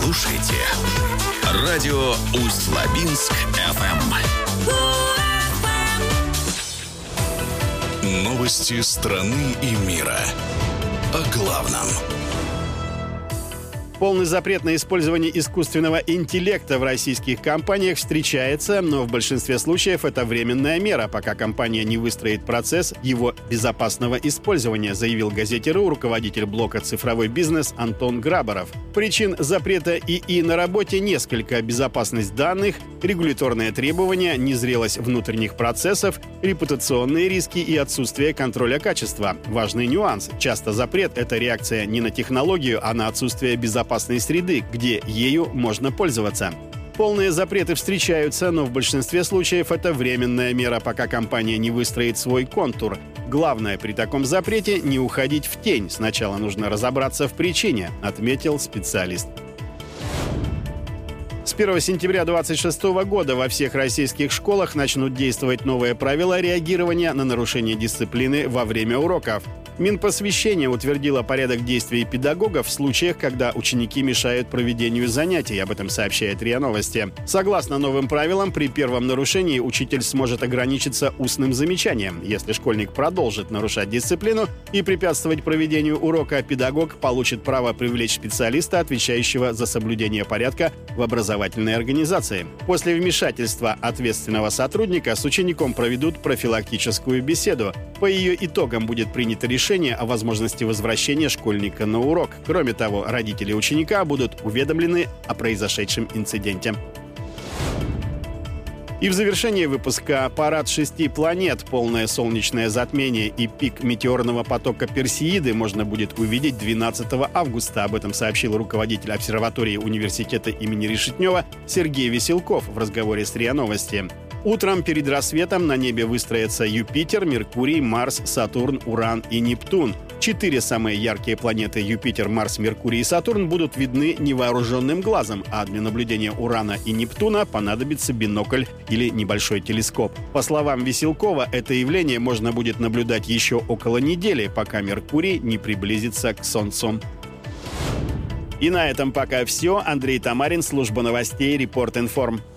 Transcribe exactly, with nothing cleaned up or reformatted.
слушаете радио Усть-Лабинск эф эм. Новости страны и мира. О главном. Полный запрет на использование искусственного интеллекта в российских компаниях встречается, но в большинстве случаев это временная мера, пока компания не выстроит процесс его безопасного использования, заявил газете РУ руководитель блока «Цифровой бизнес» Антон Грабаров. Причин запрета ИИ на работе несколько: безопасность данных, регуляторные требования, незрелость внутренних процессов, репутационные риски и отсутствие контроля качества. Важный нюанс: часто запрет – это реакция не на технологию, а на отсутствие безопасности среды, где ею можно пользоваться. Полные запреты встречаются, но в большинстве случаев это временная мера, пока компания не выстроит свой контур. Главное при таком запрете – не уходить в тень. Сначала нужно разобраться в причине, отметил специалист. С первого сентября две тысячи двадцать шестого года во всех российских школах начнут действовать новые правила реагирования на нарушение дисциплины во время уроков. Минпросвещение утвердило порядок действий педагогов в случаях, когда ученики мешают проведению занятий. Об этом сообщает РИА Новости. Согласно новым правилам, при первом нарушении учитель сможет ограничиться устным замечанием. Если школьник продолжит нарушать дисциплину и препятствовать проведению урока, педагог получит право привлечь специалиста, отвечающего за соблюдение порядка в образовательной организации. После вмешательства ответственного сотрудника с учеником проведут профилактическую беседу. По ее итогам будет принято решение о возможности возвращения школьника на урок. Кроме того, родители ученика будут уведомлены о произошедшем инциденте. И в завершение выпуска: парад шести планет, полное солнечное затмение и пик метеорного потока Персеиды можно будет увидеть двенадцатого августа. Об этом сообщил руководитель обсерватории университета имени Решетнева Сергей Веселков в разговоре с РИА Новости. Утром перед рассветом на небе выстроятся Юпитер, Меркурий, Марс, Сатурн, Уран и Нептун. Четыре самые яркие планеты — Юпитер, Марс, Меркурий и Сатурн — будут видны невооруженным глазом, а для наблюдения Урана и Нептуна понадобится бинокль или небольшой телескоп. По словам Веселкова, это явление можно будет наблюдать еще около недели, пока Меркурий не приблизится к Солнцу. И на этом пока все. Андрей Тамарин, служба новостей, Репорт Информ.